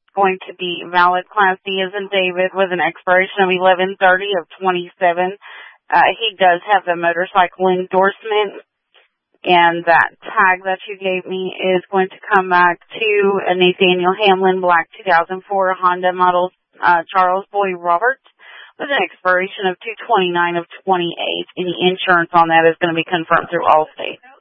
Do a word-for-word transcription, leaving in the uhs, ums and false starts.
going to be valid Class D as in David with an expiration of eleven thirty of twenty-seven. Uh, he does have the motorcycle endorsement, and that tag that you gave me is going to come back to a Nathaniel Hamlin Black two thousand four Honda model uh, Charles Boy Roberts with an expiration of two twenty-nine of twenty-eight. Any insurance on that is going to be confirmed through Allstate.